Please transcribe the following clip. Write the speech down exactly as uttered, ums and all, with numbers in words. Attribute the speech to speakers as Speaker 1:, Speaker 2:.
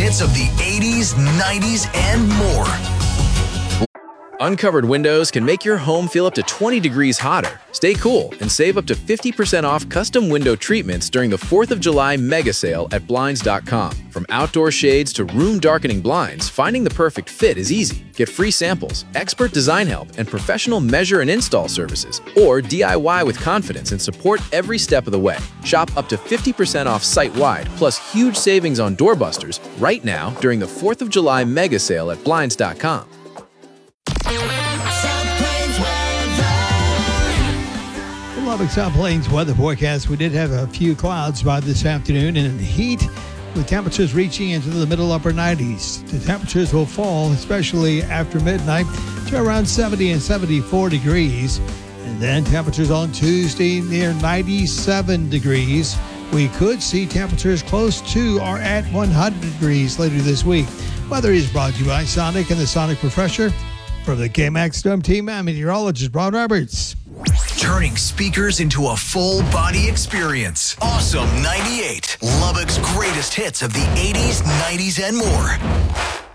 Speaker 1: hits of the eighties, nineties, and more.
Speaker 2: Uncovered windows can make your home feel up to twenty degrees hotter. Stay cool and save up to fifty percent off custom window treatments during the fourth of July mega sale at Blinds dot com. From outdoor shades to room darkening blinds, finding the perfect fit is easy. Get free samples, expert design help, and professional measure and install services. Or D I Y with confidence and support every step of the way. Shop up to fifty percent off site-wide, plus huge savings on doorbusters right now during the fourth of July mega sale at Blinds dot com.
Speaker 3: Lubbock South Plains weather forecast. We did have a few clouds by this afternoon and heat with temperatures reaching into the middle upper nineties. The temperatures will fall, especially after midnight, to around seventy and seventy-four degrees. And then temperatures on Tuesday near ninety-seven degrees. We could see temperatures close to or at one hundred degrees later this week. Weather is brought to you by Sonic and the Sonic Refresher. From the K-Max Storm Team, I'm meteorologist Ron Roberts.
Speaker 1: Turning speakers into a full-body experience. Awesome ninety-eight, Lubbock's greatest hits of the eighties, nineties, and more.